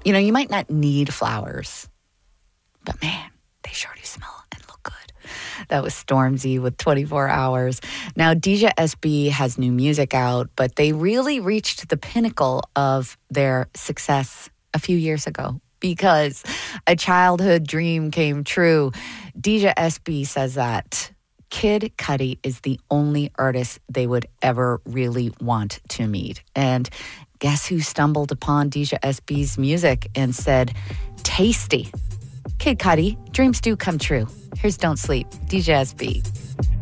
You know, you might not need flowers, but man, they sure do smell and look good. That was Stormzy with 24 Hours. Now, Deja SB has new music out, but they really reached the pinnacle of their success a few years ago because a childhood dream came true. Deja SB says that Kid Cudi is the only artist they would ever really want to meet. And guess who stumbled upon Deja SB's music and said, tasty. Kid Cudi, dreams do come true. Here's Don't Sleep, Deja SB.